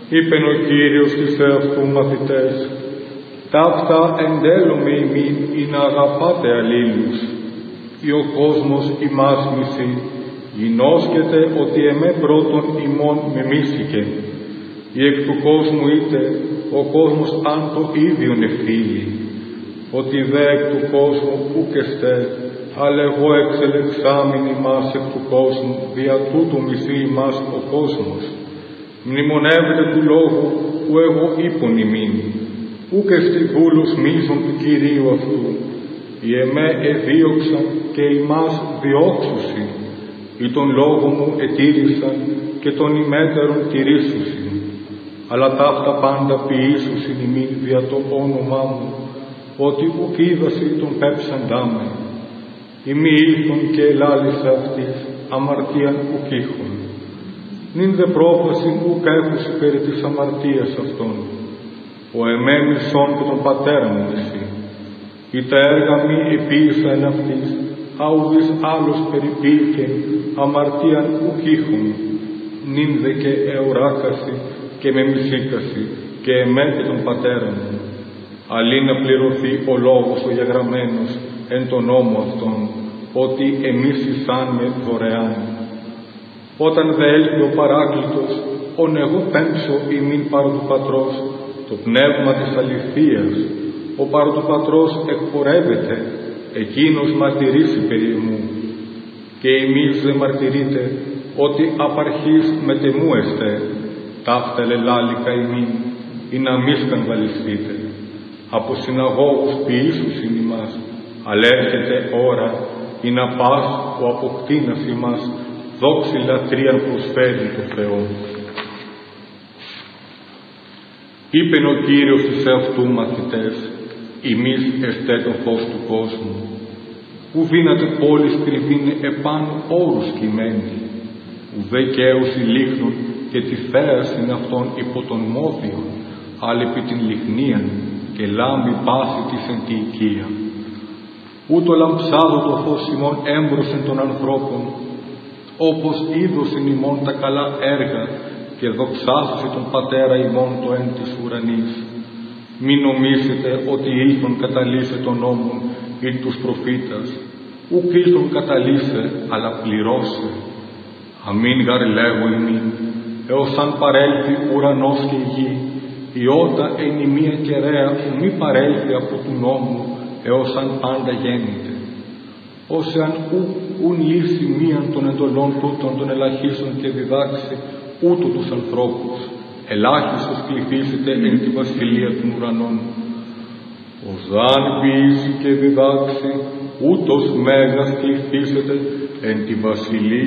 Είπεν ο Κύριος στις εαυτού μαθητές, ταύτα εντέλομαι ημίν ή να αγαπάτε αλλήλους, ή ο κόσμος ημάς μισεί, γινώσκεται ότι εμέ πρώτον ημών με μίσηκε, ή εκ του κόσμου είτε ο κόσμος αν το ίδιον ευθύλει, ότι δε εκ του κόσμου ούκεστε, αλλά εγώ εξελεξάμην ημάς εκ του κόσμου, δια τούτου μισεί ημάς ο κόσμος. Μνημονεύετε του λόγου που εγώ είπον ημίν, ούκεστη δούλος μίσον του Κυρίου αυτού, οι εμέ εδίωξαν και ημάς διώξουσι, ή τον λόγο μου ετήρησαν και τον ημέτερον τηρήσουσι, αλλά ταύτα πάντα ποιήσουσιν ημίν δια το όνομά μου, ότι ουκ είδασι τον πέψαντά με. Ημί ήλθον και ελάλησα αυτής, αμαρτίαν ουκ είχον. Νυν δε πρόφαση ουκ έχουσι περί της αμαρτίας αυτών. Ο εμέ μισόν και τον πατέρα μου μισή. Ή τα έργα μη επίησα εν αυτής, αουδής άλλος περιποίηκε, αμαρτίαν ουκ είχον. Νυν δε και εωράκαση και με μισήκαση, και εμέ και τον πατέρα μου. Αλλή να πληρωθεί ο λόγος ο γεγραμμένος εν τον νόμο αυτόν, ότι εμείς εισάν με δωρεάν. Όταν δε έλθει ο Παράκλητος, ον εγώ πέμψω ημίν παρό του Πατρός, το πνεύμα της αληθείας, ο παρό του Πατρός εκπορεύεται, εκείνος μαρτυρήσει περί μου. Και εμείς δε μαρτυρείτε, ότι απαρχής μετεμού εστέ, ταύτα λελάλικα ημίν, ή να μη σκανδαλιστείτε. Από συναγώγους ποιήσουσιν ημάς, αλλά έρχεται ώρα, ή να πας ο αποκτήνας ημάς, δόξη λατρείαν προσφέρει το Θεό. Είπεν ο Κύριος στους εαυτού μαθητές, ημείς εστέ το φως του κόσμου, ου δύναται πόλης κρυβήν επάνω όρους κειμένη, ουδέ καίωση λίχνων και τη θέασιν αυτών υπό τον μόδιον, αλλά επί την λιχνίαν και λάμπει πάση της εν τη οικία. Ούτω λαμψάδο το φως ημών έμπροσεν των ανθρώπων, όπως είδωσιν ημών τα καλά έργα και δοξάσωσε τον Πατέρα ημών το εν της ουρανής. Μη νομίσετε ότι ήλθον καταλύσε τον νόμον ή τους προφήτας, ουκ ήλθον καταλύσε, αλλά πληρώσε. Αμήν γαρ λέγω ημίν, έως αν παρέλθει ουρανός και η γη, η ότα εν η μία κεραία μη παρέλθει από του νόμου, έως αν πάντα γέννηται. Ως εάν ουν λύσει μίαν των εντολών τούτων των ελαχίστων και διδάξει ούτω τους ανθρώπους, ελάχιστος κληθήσετε εν τη βασιλεία των ουρανών. Ως αν ποιήσει και διδάξει, ούτως μέγας κληθήσετε εν τη βασιλεία